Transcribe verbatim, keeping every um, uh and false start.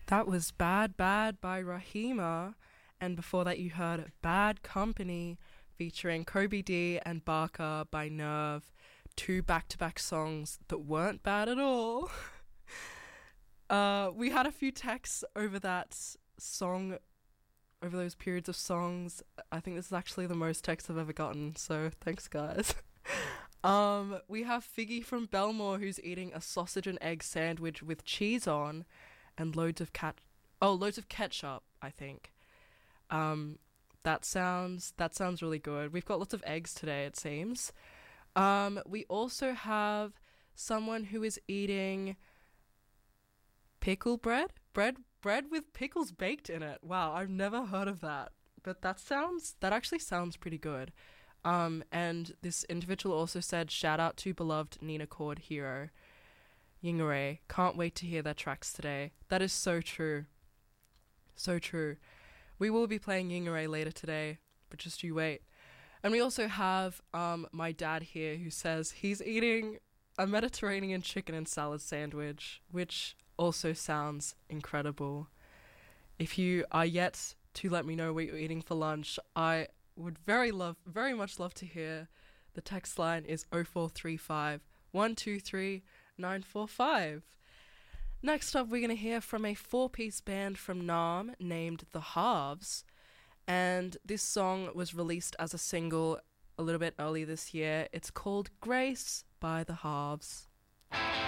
That was Bad Bad by Rahima, and before that you heard Bad Company featuring Kobe D and Barker by Nerve, two back-to-back songs that weren't bad at all. uh, we had a few texts over that song, over those periods of songs. I think this is actually the most texts I've ever gotten, so thanks guys. um, we have Figgy from Belmore who's eating a sausage and egg sandwich with cheese on, and loads of cat oh loads of ketchup, I think. Um that sounds that sounds really good. We've got lots of eggs today, it seems. Um we also have someone who is eating pickle bread bread bread with pickles baked in it. Wow, I've never heard of that, but that sounds that actually sounds pretty good. Um and this individual also said, shout out to beloved Nina Cord hero Yingare. Can't wait to hear their tracks today. That is so true. So true. We will be playing Yingare later today, but just you wait. And we also have um my dad here who says he's eating a Mediterranean chicken and salad sandwich, which also sounds incredible. If you are yet to let me know what you're eating for lunch, I would very love very much love to hear. The text line is oh four three five, one two three, nine four five. Next up, we're going to hear from a four-piece band from Nam named The Halves, and this song was released as a single a little bit early this year. It's called Grace by The Halves.